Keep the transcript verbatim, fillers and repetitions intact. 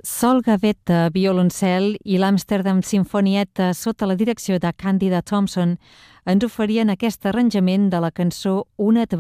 Sol Gavetta, violoncel, i l'Amsterdam Sinfonietta, sota la direcció de Candida Thompson, ens oferien aquest arranjament de la cançó Una